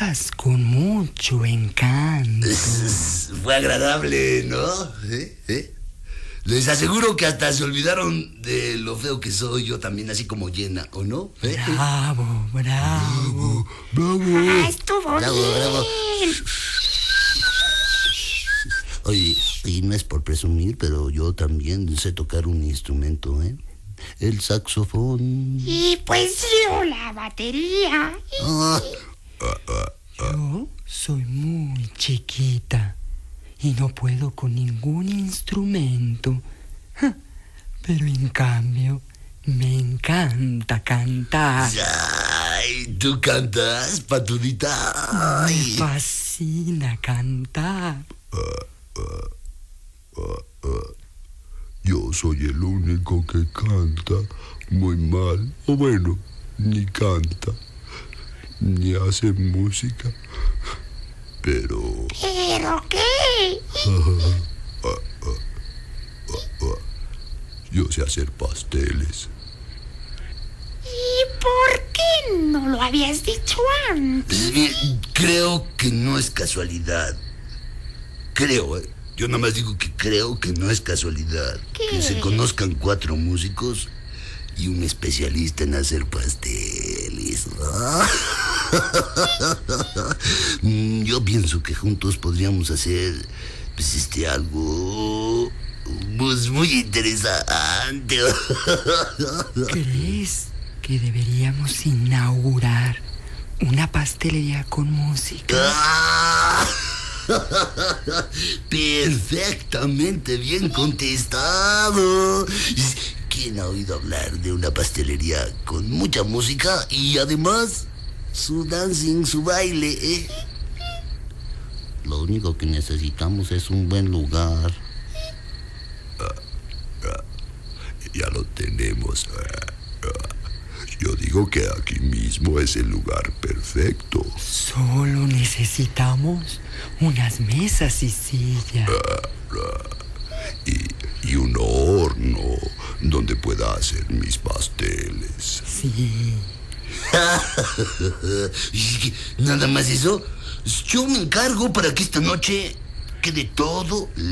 tocas con mucho encanto. Fue agradable, ¿no? Les aseguro que hasta se olvidaron de lo feo que soy yo también, así como llena, ¿o no? Bravo, bravo. Bravo. Estuvo Bravo, bien. bravo. Oye, y no es por presumir, pero yo también sé tocar un instrumento, ¿eh? El saxofón. Y pues yo la batería. Yo soy muy chiquita y no puedo con ningún instrumento. Pero en cambio, me encanta cantar. Ay, ¿tú cantas, patudita? Me Ay. fascina cantar. Yo soy el único que canta muy mal, o bueno, ni canta, ni hace música, pero ¿Pero qué? yo sé hacer pasteles. ¿Y por qué no lo habías dicho antes? Creo que no es casualidad. Creo, Yo nada más digo que creo que no es casualidad. ¿Qué? Que se conozcan 4 músicos y un especialista en hacer pasteles. Yo pienso que juntos podríamos hacer, pues, algo, pues, muy interesante. ¿Crees que deberíamos inaugurar una pastelería con música? Perfectamente bien contestado. ¿Quién ha oído hablar de una pastelería con mucha música y además su dancing, su baile, Lo único que necesitamos es un buen lugar. Ya lo tenemos. Yo digo que aquí mismo es el lugar perfecto. Solo necesitamos unas mesas y sillas. Y un horno donde pueda hacer mis pasteles. Sí. Nada más eso. Yo me encargo para que esta noche quede todo